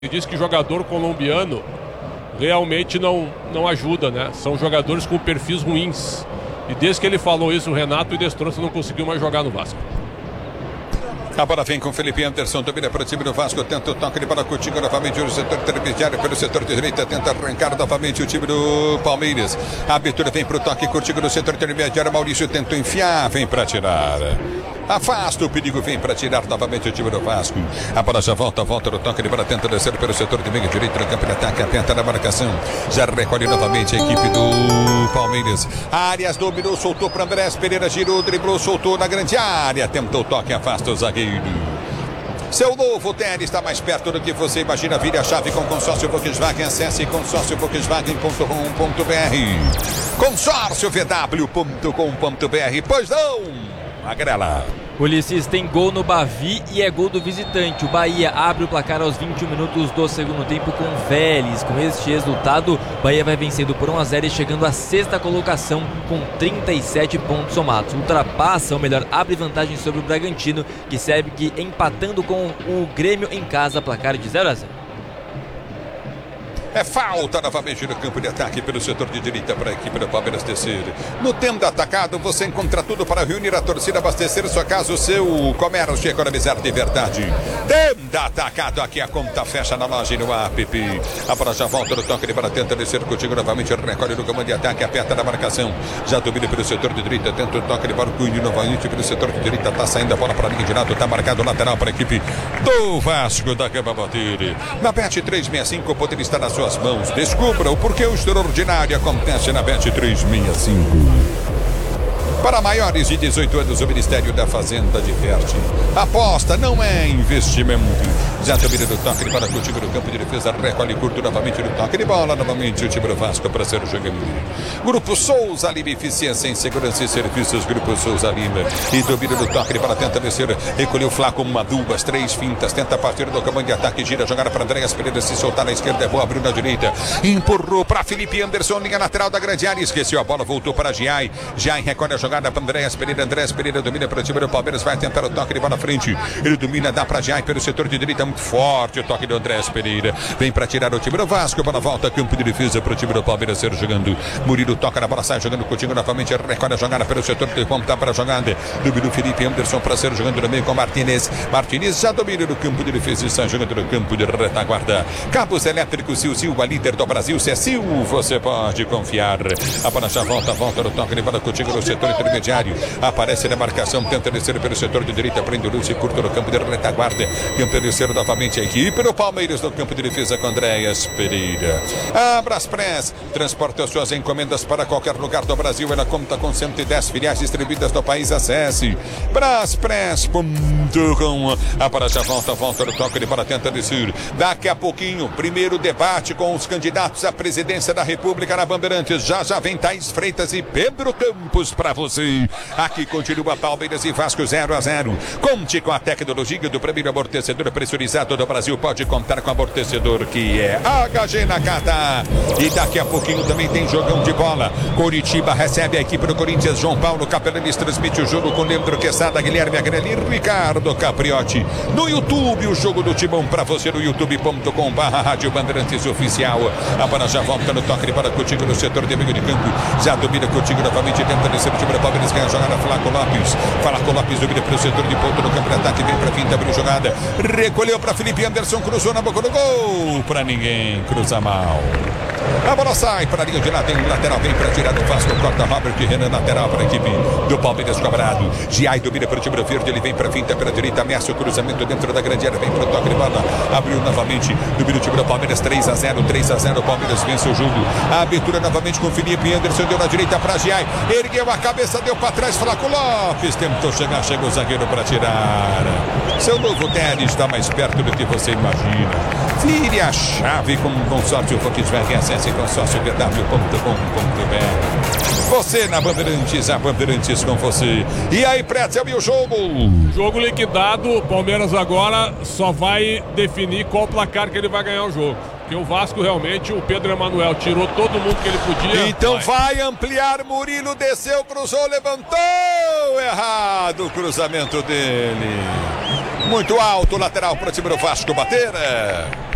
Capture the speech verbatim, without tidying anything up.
Ele diz que jogador colombiano realmente não, não ajuda, né? São jogadores com perfis ruins. E desde que ele falou isso, o Renato e Destronça não conseguiu mais jogar no Vasco. A bola vem com Felipe Anderson, domina para o time do Vasco, tenta o toque de bola contigo novamente o setor intermediário pelo setor de direita, tenta arrancar novamente o time do Palmeiras. A abertura vem para o toque contigo no setor intermediário, Maurício tenta enfiar, vem para tirar. Afasta o perigo, vem para tirar novamente o time do Vasco. A bola já volta, volta no toque de bola, tenta descer pelo setor de meio direito, no campo de ataque, aperta na marcação. Já recolhe novamente a equipe do Palmeiras. Arias dominou, soltou para Andrés Pereira, girou, driblou, soltou na grande área, tentou o toque, afasta o zagueiro. Seu novo T N está mais perto do que você imagina. Vire a chave com consórcio Volkswagen. Acesse consórcio volkswagen ponto com ponto br. consórcio v w ponto com ponto br. Pois não, Magrela. Ulisses, tem gol no Bavi e é gol do visitante. O Bahia abre o placar aos vinte e um minutos do segundo tempo com Vélez. Com este resultado, o Bahia vai vencendo por um a zero e chegando à sexta colocação com trinta e sete pontos somados. Ultrapassa, ou melhor, abre vantagem sobre o Bragantino, que segue empatando com o Grêmio em casa, placar de zero a zero. É falta novamente no campo de ataque pelo setor de direita para a equipe do Palmeiras descer. No Tenda Atacado você encontra tudo para reunir a torcida, abastecer sua casa, o seu comércio e economizar de verdade. Tenda Atacado, aqui a conta fecha na loja e no app. A bola já volta no toque de bola, tenta descer contigo novamente, recolhe no comando de ataque, aperta na marcação. Já domina pelo setor de direita, tenta o toque de bola, Cunha novamente pelo setor de direita, está saindo a bola para a linha de lado, está marcado o lateral para a equipe do Vasco da Gama bater. Na Bet trezentos e sessenta e cinco, o poder está na sua suas mãos. Descubra o porquê o extraordinário acontece na Bet trezentos e sessenta e cinco. Para maiores de dezoito anos, o Ministério da Fazenda adverte. Aposta não é investimento. Já domina do toque de bola com o time do campo de defesa. Recolhe curto novamente no toque de bola. Novamente o time do Vasco para ser jogando. Grupo Souza Lima, eficiência em segurança e serviços. Grupo Souza Lima. E domina do toque de bola. Tenta descer. Recolheu Flaco, uma, duas, três fintas. Tenta partir do comando de ataque. Gira, jogar para Andréas Pereira. Se soltar na esquerda, é boa. Abriu na direita. Empurrou para Felipe Anderson. Linha lateral da grande área. Esqueceu a bola. Voltou para Giai. Giai recolhe a jogada. Jogada para Andrés Pereira, Andrés Pereira domina para o time do Palmeiras, vai tentar o toque de bola na frente, ele domina, dá para Jai pelo setor de direita, muito forte o toque do Andrés Pereira, vem para tirar o time do Vasco, bola volta, campo de defesa para o time do Palmeiras ser jogando, Murilo toca na bola, sai jogando contigo novamente, recolhe a jogada pelo setor de ponta para a jogada, domina o Felipe Anderson para ser jogando no meio com Martinez, Martinez já domina no campo de defesa e sai jogando no campo de retaguarda. Cabos elétricos Sil Sil, a líder do Brasil, se é Sil, você pode confiar, a bola já volta, volta no toque de bola contigo no setor intermediário, aparece na marcação, tenta descer pelo setor de direita, prende o Lúcio curto no campo de retaguarda, tenta descer novamente a equipe do Palmeiras no campo de defesa com Andréas Pereira. A Braspress transporta suas encomendas para qualquer lugar do Brasil, ela conta com cento e dez filiais distribuídas no país, acesse braspress ponto com. A bola já volta, volta no toque de bola, tenta descer, daqui a pouquinho, primeiro debate com os candidatos à presidência da República na Bandeirantes, já já vem Thaís Freitas e Pedro Campos para você. Aqui continua Palmeiras e Vasco zero a zero. Conte com a tecnologia do primeiro amortecedor pressurizado do Brasil. Pode contar com o amortecedor que é H G Nakata. E daqui a pouquinho também tem jogão de bola. Coritiba recebe a equipe do Corinthians. João Paulo Capelanes transmite o jogo com Leandro Quesada, Guilherme Agrelli e Ricardo Capriotti. No YouTube, o jogo do Timão para você no youtube ponto com barra Rádio Bandeirantes Oficial. A bola já volta no toque de bola contigo no setor de meio de campo. Já domina contigo novamente, tenta descer o time do Palmeiras, ganha a jogada, Flaco Lopes. Flaco Lopes domina pelo setor de ponto no campo de ataque, vem para finta, abriu jogada, recolheu para Felipe Anderson, cruzou na boca do gol, para ninguém, cruza mal. A bola sai para a linha de lá, tem lateral, vem para tirar do Vasco, corta Robert Renan, lateral para a equipe do Palmeiras cobrado. Giai domina para o time do verde, ele vem para finta pela direita, ameaça o cruzamento dentro da grande área, vem para o toque de bola, abriu novamente, domina o time do Palmeiras, três a zero, três a zero, o Palmeiras vence o jogo. A abertura novamente com Felipe Anderson, deu na direita para Giai, ergueu a cabeça, deu para trás, Flaco Lopes, tentou chegar, chegou o zagueiro para tirar. Seu novo T N está mais perto do que você imagina. Vire a chave com o consórcio Volkswagen, acesse consórcio v w ponto com ponto br. Você na Bandeirantes, a Bandeirantes com você. E aí, Pretzel, e o jogo? Jogo liquidado, o Palmeiras agora só vai definir qual placar que ele vai ganhar o jogo. Porque o Vasco realmente, o Pedro Emanuel tirou todo mundo que ele podia. Então vai, vai ampliar, Murilo desceu, cruzou, levantou, errado o cruzamento dele. Muito alto, lateral para o time do Vasco bater.